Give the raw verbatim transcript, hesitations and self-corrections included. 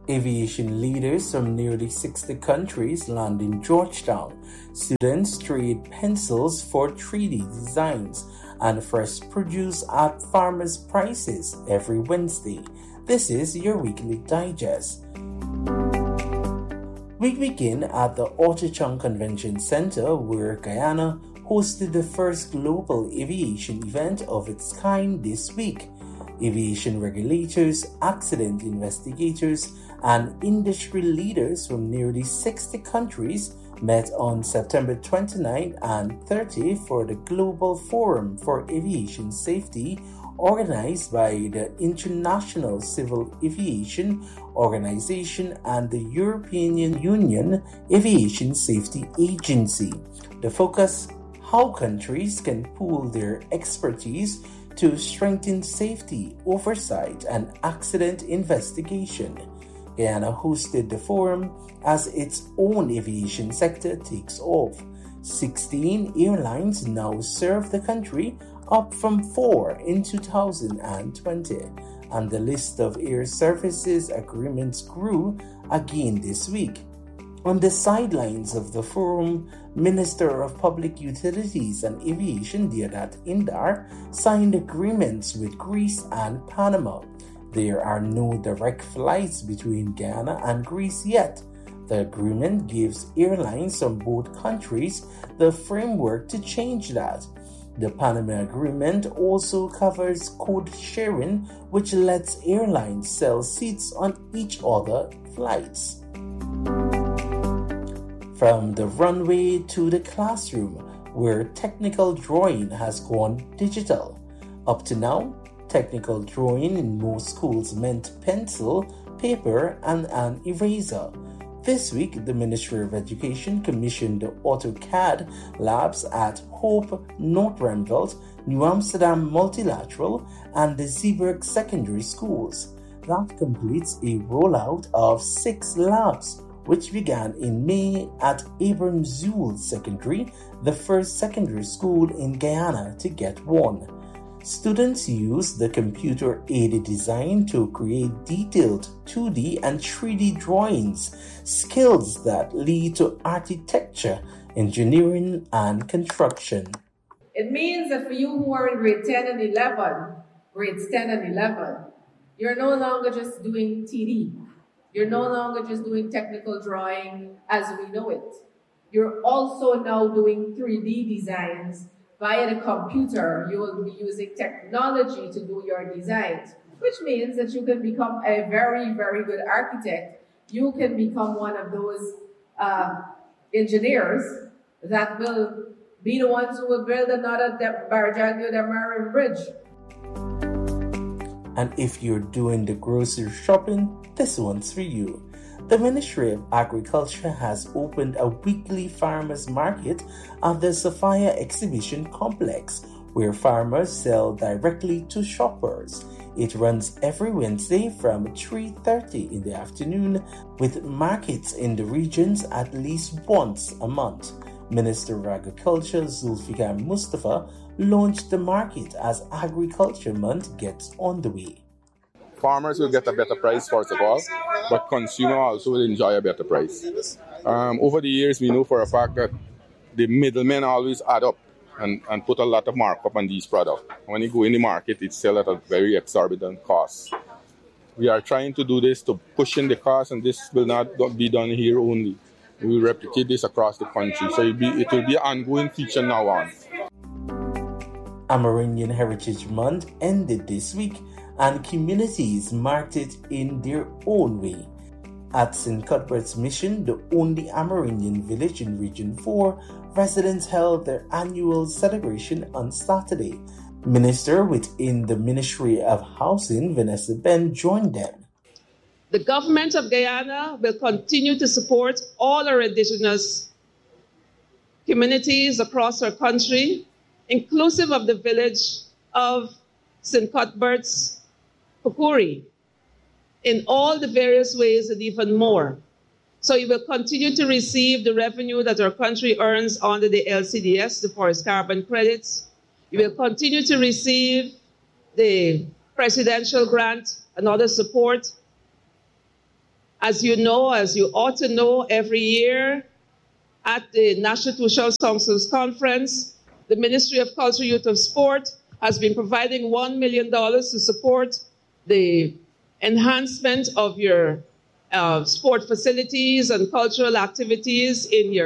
Aviation leaders from nearly sixty countries land in Georgetown. Students trade pencils for three D designs and fresh produce at farmers' prices every Wednesday. This is your weekly digest. We begin at the Orchard Convention Center, where Guyana hosted the first global aviation event of its kind this week. Aviation regulators, accident investigators, and industry leaders from nearly sixty countries met on September twenty-ninth and thirtieth for the Global Forum for Aviation Safety, organized by the International Civil Aviation Organization and the European Union Aviation Safety Agency. The focus: how countries can pool their expertise to strengthen safety, oversight, and accident investigation. Guyana hosted the forum as its own aviation sector takes off. sixteen airlines now serve the country, up from four in two thousand twenty, and the list of air services agreements grew again this week. On the sidelines of the forum, Minister of Public Utilities and Aviation Deodat Indar signed agreements with Greece and Panama. There are no direct flights between Guyana and Greece yet. The agreement gives airlines from both countries the framework to change that. The Panama Agreement also covers code sharing, which lets airlines sell seats on each other's flights. From the runway to the classroom, where technical drawing has gone digital. Up to now, technical drawing in most schools meant pencil, paper, and an eraser. This week, the Ministry of Education commissioned the AutoCAD labs at Hope, North Remveld, New Amsterdam Multilateral, and the Zeeburg Secondary Schools. That completes a rollout of six labs, which began in May at Abram Zool Secondary, the first secondary school in Guyana to get one. Students use the computer-aided design to create detailed two D and three D drawings, skills that lead to architecture, engineering, and construction. It means that for you who are in grade ten and eleven, grades ten and eleven, you're no longer just doing T D. You're no longer just doing technical drawing as we know it. You're also now doing three D designs via the computer. You will be using technology to do your designs, which means that you can become a very, very good architect. You can become one of those uh, engineers that will be the ones who will build another Barajalio Damarin Bridge. And if you're doing the grocery shopping, this one's for you. The Ministry of Agriculture has opened a weekly farmers market at the Sophia Exhibition Complex, where farmers sell directly to shoppers. It runs every Wednesday from three thirty in the afternoon, with markets in the regions at least once a month. Minister of Agriculture Zulfikar Mustafa launched the market as Agriculture Month gets on the way. Farmers will get a better price, first of all, but consumers also will enjoy a better price. Um, over the years, we know for a fact that the middlemen always add up and, and put a lot of markup on these products. When you go in the market, it's still at a very exorbitant cost. We are trying to do this to push in the cost, and this will not be done here only. We will replicate this across the country, so it, be, it will be an ongoing feature now on. Amerindian Heritage Month ended this week, and communities marked it in their own way. At Saint Cuthbert's Mission, the only Amerindian village in Region four, residents held their annual celebration on Saturday. Minister within the Ministry of Housing, Vanessa Ben, joined them. The government of Guyana will continue to support all our indigenous communities across our country, inclusive of the village of Saint Cuthbert's Pukuri, in all the various ways and even more. So you will continue to receive the revenue that our country earns under the L C D S, the forest carbon credits. You will continue to receive the presidential grant and other support. As you know, as you ought to know, every year at the National Tuition Council's Conference, the Ministry of Culture, Youth and Sport has been providing one million dollars to support the enhancement of your uh, sport facilities and cultural activities in your